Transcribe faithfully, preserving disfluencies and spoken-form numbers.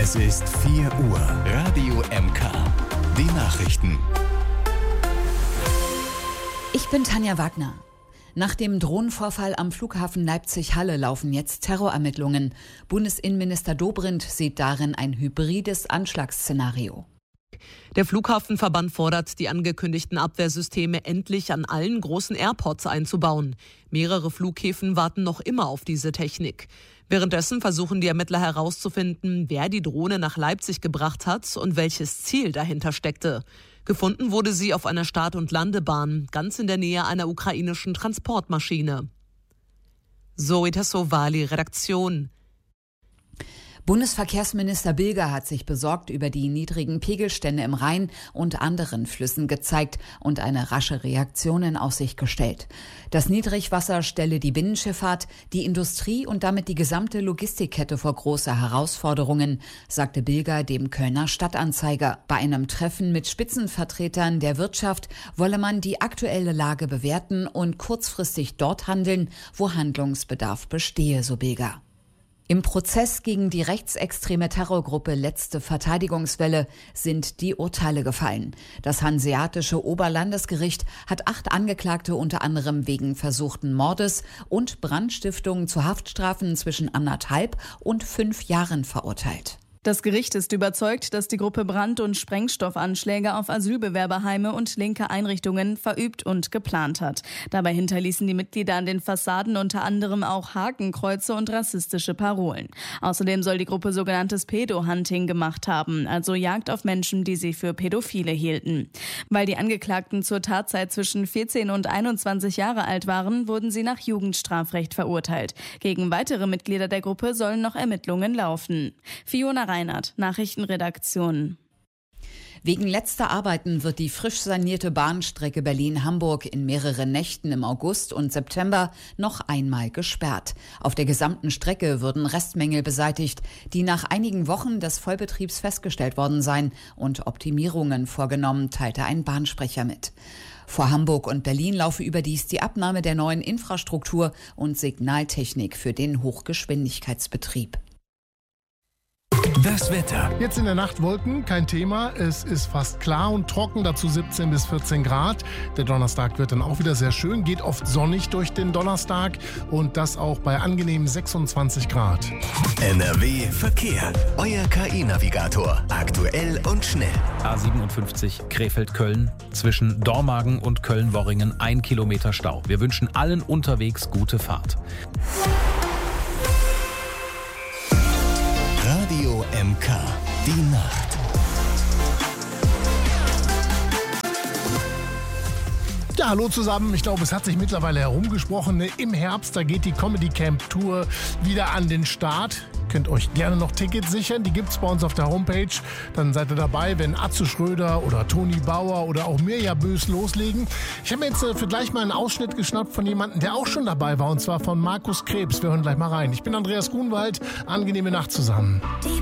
Es ist vier Uhr. Radio M K. Die Nachrichten. Ich bin Tanja Wagner. Nach dem Drohnenvorfall am Flughafen Leipzig-Halle laufen jetzt Terrorermittlungen. Bundesinnenminister Dobrindt sieht darin ein hybrides Anschlagsszenario. Der Flughafenverband fordert, die angekündigten Abwehrsysteme endlich an allen großen Airports einzubauen. Mehrere Flughäfen warten noch immer auf diese Technik. Währenddessen versuchen die Ermittler herauszufinden, wer die Drohne nach Leipzig gebracht hat und welches Ziel dahinter steckte. Gefunden wurde sie auf einer Start- und Landebahn, ganz in der Nähe einer ukrainischen Transportmaschine. Zoe Tassovali, Redaktion. Bundesverkehrsminister Bilger hat sich besorgt über die niedrigen Pegelstände im Rhein und anderen Flüssen gezeigt und eine rasche Reaktion in Aussicht gestellt. Das Niedrigwasser stelle die Binnenschifffahrt, die Industrie und damit die gesamte Logistikkette vor große Herausforderungen, sagte Bilger dem Kölner Stadtanzeiger. Bei einem Treffen mit Spitzenvertretern der Wirtschaft wolle man die aktuelle Lage bewerten und kurzfristig dort handeln, wo Handlungsbedarf bestehe, so Bilger. Im Prozess gegen die rechtsextreme Terrorgruppe Letzte Verteidigungswelle sind die Urteile gefallen. Das Hanseatische Oberlandesgericht hat acht Angeklagte unter anderem wegen versuchten Mordes und Brandstiftung zu Haftstrafen zwischen anderthalb und fünf Jahren verurteilt. Das Gericht ist überzeugt, dass die Gruppe Brand- und Sprengstoffanschläge auf Asylbewerberheime und linke Einrichtungen verübt und geplant hat. Dabei hinterließen die Mitglieder an den Fassaden unter anderem auch Hakenkreuze und rassistische Parolen. Außerdem soll die Gruppe sogenanntes Pedo-Hunting gemacht haben, also Jagd auf Menschen, die sie für Pädophile hielten. Weil die Angeklagten zur Tatzeit zwischen vierzehn und einundzwanzig Jahre alt waren, wurden sie nach Jugendstrafrecht verurteilt. Gegen weitere Mitglieder der Gruppe sollen noch Ermittlungen laufen. Fiona Reinhardt, Nachrichtenredaktion. Wegen letzter Arbeiten wird die frisch sanierte Bahnstrecke Berlin-Hamburg in mehreren Nächten im August und September noch einmal gesperrt. Auf der gesamten Strecke würden Restmängel beseitigt, die nach einigen Wochen des Vollbetriebs festgestellt worden seien und Optimierungen vorgenommen, teilte ein Bahnsprecher mit. Vor Hamburg und Berlin laufe überdies die Abnahme der neuen Infrastruktur und Signaltechnik für den Hochgeschwindigkeitsbetrieb. Das Wetter. Jetzt in der Nacht Wolken, kein Thema. Es ist fast klar und trocken, dazu siebzehn bis vierzehn Grad. Der Donnerstag wird dann auch wieder sehr schön, geht oft sonnig durch den Donnerstag und das auch bei angenehmen sechsundzwanzig Grad. N R W Verkehr. Euer K I-Navigator. Aktuell und schnell. A siebenundfünfzig Krefeld-Köln. Zwischen Dormagen und Köln-Worringen ein Kilometer Stau. Wir wünschen allen unterwegs gute Fahrt. Radio M K. Die Nacht. Ja, hallo zusammen. Ich glaube, es hat sich mittlerweile herumgesprochen. Ne? Im Herbst, da geht die Comedy Camp Tour wieder an den Start. Könnt euch gerne noch Tickets sichern. Die gibt's bei uns auf der Homepage. Dann seid ihr dabei, wenn Atze Schröder oder Toni Bauer oder auch Mirja Bös loslegen. Ich habe mir jetzt äh, für gleich mal einen Ausschnitt geschnappt von jemandem, der auch schon dabei war. Und zwar von Markus Krebs. Wir hören gleich mal rein. Ich bin Andreas Grunwald. Angenehme Nacht zusammen.